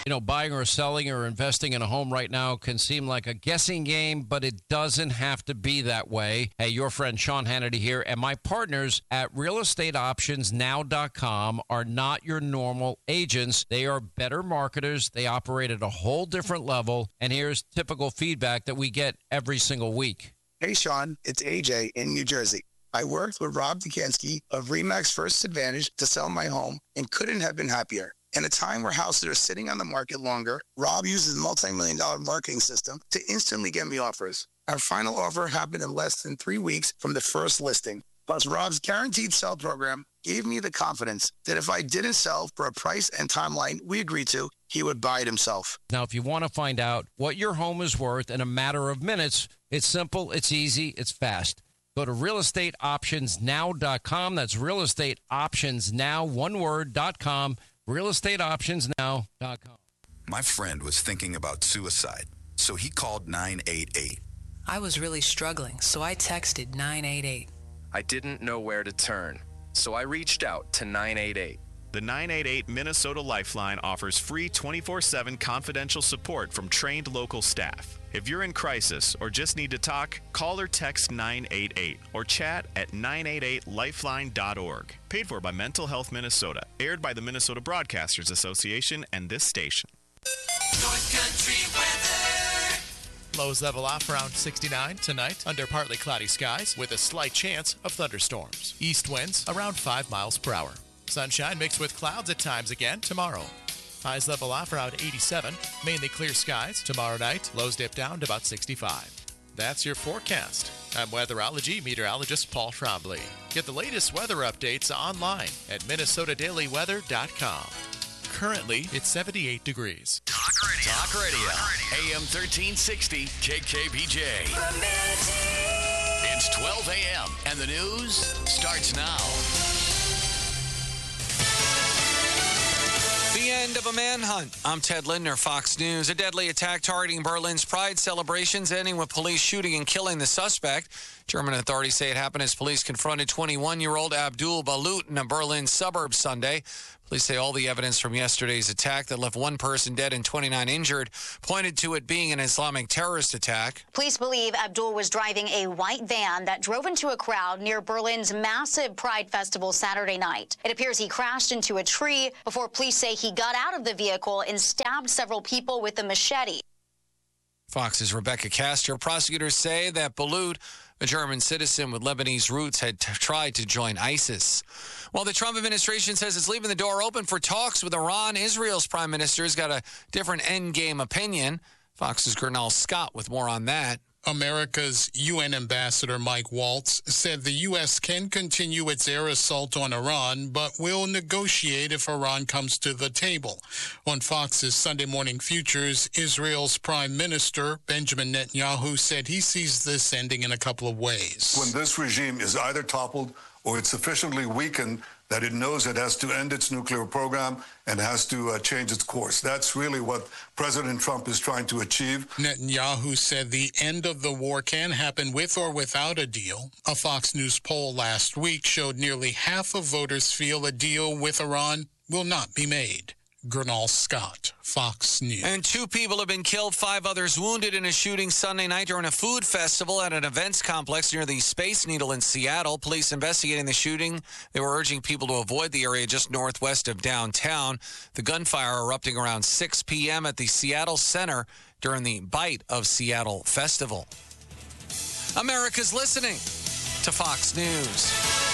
You know, buying or selling or investing in a home right now can seem like a guessing game, but it doesn't have to be that way. Hey, your friend Sean Hannity here, and my partners at realestateoptionsnow.com are not your normal agents. They are better marketers. They operate at a whole different level, and here's typical feedback that we get every single week. Hey, Sean, it's AJ in New Jersey. I worked with Rob Dukansky of RE/MAX First Advantage to sell my home and couldn't have been happier. In a time where houses are sitting on the market longer, Rob uses a multi-million-dollar marketing system to instantly get me offers. Our final offer happened in less than 3 weeks from the first listing. Plus, Rob's guaranteed sell program gave me the confidence that if I didn't sell for a price and timeline we agreed to, he would buy it himself. Now, if you want to find out what your home is worth in a matter of minutes, it's simple, it's easy, it's fast. Go to realestateoptionsnow.com. That's realestateoptionsnow, one word.com. realestateoptionsnow.com. My friend was thinking about suicide, so he called 988. I was really struggling, so I texted 988. I didn't know where to turn, so I reached out to 988. The 988 Minnesota Lifeline offers free 24/7 confidential support from trained local staff. If you're in crisis or just need to talk, call or text 988 or chat at 988lifeline.org. Paid for by Mental Health Minnesota. Aired by the Minnesota Broadcasters Association and this station. North Country weather. Lows level off around 69 tonight under partly cloudy skies with a slight chance of thunderstorms. East winds around 5 miles per hour. Sunshine mixed with clouds at times again tomorrow. Highs level off around 87. Mainly clear skies tomorrow night. Lows dip down to about 65. That's your forecast. I'm weatherology meteorologist Paul Trombley. Get the latest weather updates online at minnesotadailyweather.com. Currently, it's 78 degrees. Talk radio. AM 1360 KKBJ. It's 12 a.m. and the news starts now. The end of a manhunt. I'm Ted Lindner, Fox News. A deadly attack targeting Berlin's Pride celebrations, ending with police shooting and killing the suspect. German authorities say it happened as police confronted 21-year-old Abdul Balut in a Berlin suburb Sunday. Police say all the evidence from yesterday's attack that left one person dead and 29 injured pointed to it being an Islamic terrorist attack. Police believe Abdul was driving a white van that drove into a crowd near Berlin's massive Pride Festival Saturday night. It appears he crashed into a tree before police say he got out of the vehicle and stabbed several people with a machete. Fox's Rebecca Castor. Prosecutors say that Balut, a German citizen with Lebanese roots, had tried to join ISIS. While the Trump administration says it's leaving the door open for talks with Iran, Israel's prime minister has got a different endgame opinion. Fox's Gernal Scott with more on that. America's UN ambassador Mike Waltz said the U.S. can continue its air assault on Iran, but will negotiate if Iran comes to the table. On Fox's Sunday Morning Futures, Israel's Prime Minister Benjamin Netanyahu said he sees this ending in a couple of ways. When this regime is either toppled or it's sufficiently weakened that it knows it has to end its nuclear program and has to change its course. That's really what President Trump is trying to achieve. Netanyahu said the end of the war can happen with or without a deal. A Fox News poll last week showed nearly half of voters feel a deal with Iran will not be made. Gernal Scott, Fox News. And 2 people have been killed, 5 others wounded in a shooting Sunday night during a food festival at an events complex near the Space Needle in Seattle. Police investigating the shooting. They were urging people to avoid the area just northwest of downtown. The gunfire erupting around 6 p.m. at the Seattle Center during the Bite of Seattle Festival. America's listening to Fox News.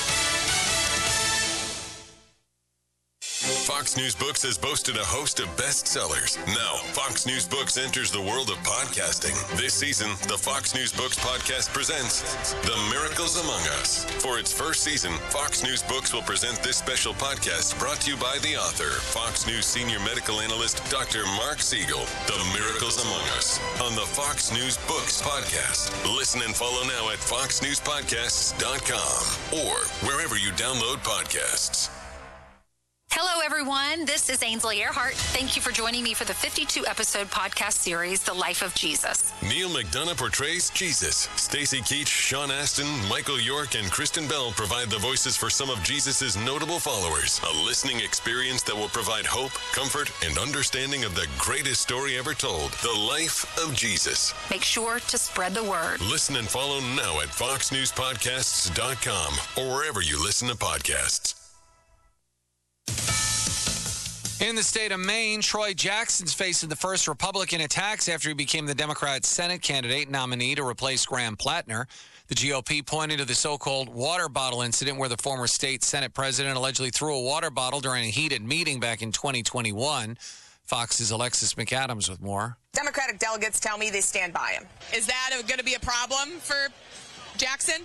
Fox News Books has boasted a host of bestsellers. Now, Fox News Books enters the world of podcasting. This season, the Fox News Books podcast presents The Miracles Among Us. For its first season, Fox News Books will present this special podcast brought to you by the author, Fox News senior medical analyst, Dr. Mark Siegel. The Miracles Among Us on the Fox News Books podcast. Listen and follow now at foxnewspodcasts.com or wherever you download podcasts. Hello, everyone. This is Ainsley Earhart. Thank you for joining me for the 52-episode podcast series, The Life of Jesus. Neil McDonough portrays Jesus. Stacey Keach, Sean Astin, Michael York, and Kristen Bell provide the voices for some of Jesus' notable followers. A listening experience that will provide hope, comfort, and understanding of the greatest story ever told, the life of Jesus. Make sure to spread the word. Listen and follow now at foxnewspodcasts.com or wherever you listen to podcasts. In the state of Maine, Troy Jackson's facing the first Republican attacks after he became the Democrat Senate candidate nominee to replace Graham Plattner. The GOP pointed to the so-called water bottle incident where the former state Senate president allegedly threw a water bottle during a heated meeting back in 2021. Fox's Alexis McAdams with more. Democratic delegates tell me they stand by him. Is that going to be a problem for Jackson?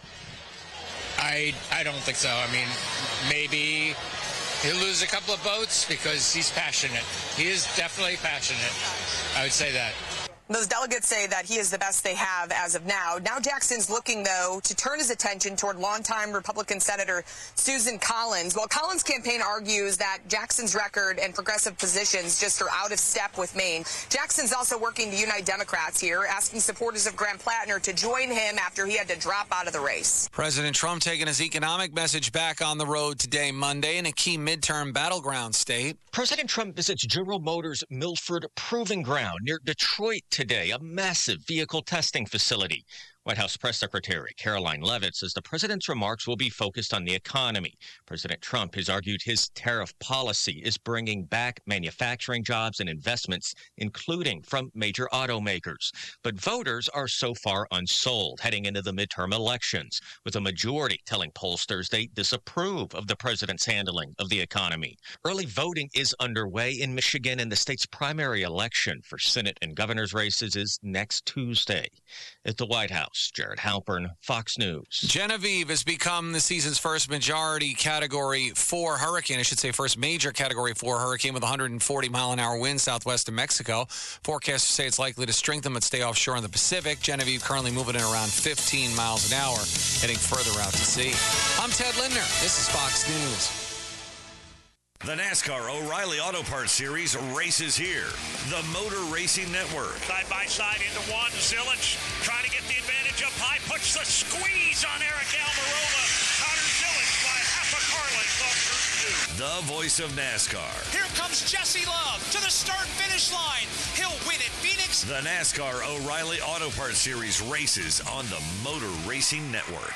I don't think so. I mean, maybe he'll lose a couple of votes because he's passionate. He is definitely passionate. I would say that. Those delegates say that he is the best they have as of now. Now Jackson's looking, though, to turn his attention toward longtime Republican Senator Susan Collins. While Collins' campaign argues that Jackson's record and progressive positions just are out of step with Maine, Jackson's also working to unite Democrats here, asking supporters of Graham Plattner to join him after he had to drop out of the race. President Trump taking his economic message back on the road today, Monday, in a key midterm battleground state. President Trump visits General Motors' Milford Proving Ground near Detroit today, a massive vehicle testing facility. White House Press Secretary Caroline Leavitt says the president's remarks will be focused on the economy. President Trump has argued his tariff policy is bringing back manufacturing jobs and investments, including from major automakers. But voters are so far unsold heading into the midterm elections, with a majority telling pollsters they disapprove of the president's handling of the economy. Early voting is underway in Michigan, and the state's primary election for Senate and governor's races is next Tuesday. At the White House, Jared Halpern, Fox News. Genevieve has become the season's first majority Category 4 hurricane. I should say first major Category 4 hurricane with 140-mile-an-hour winds southwest of Mexico. Forecasters say it's likely to strengthen but stay offshore in the Pacific. Genevieve currently moving at around 15 miles an hour, heading further out to sea. I'm Ted Lindner. This is Fox News. The NASCAR O'Reilly Auto Parts Series races here. The Motor Racing Network. Side by side into one. Zilic trying to get the advantage up high. Puts the squeeze on Eric Almirola. Connor Zilic by half a car length off turn 2. The voice of NASCAR. Here comes Jesse Love to the start-finish line. He'll win at Phoenix. The NASCAR O'Reilly Auto Parts Series races on the Motor Racing Network.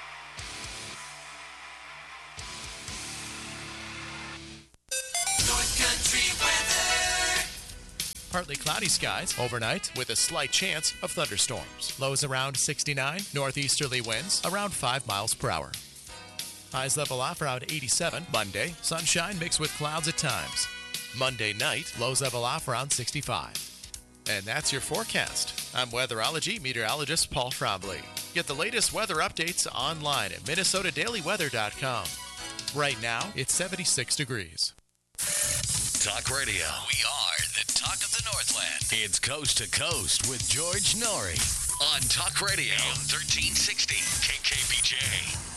Partly cloudy skies overnight with a slight chance of thunderstorms. Lows around 69, northeasterly winds around 5 miles per hour. Highs level off around 87. Monday, sunshine mixed with clouds at times. Monday night, lows level off around 65. And that's your forecast. I'm weatherology meteorologist Paul Trombley. Get the latest weather updates online at MinnesotaDailyWeather.com. Right now, it's 76 degrees. Talk Radio. We are the talk of the Northland. It's Coast to Coast with George Norrie on Talk Radio. AM 1360 KKBJ.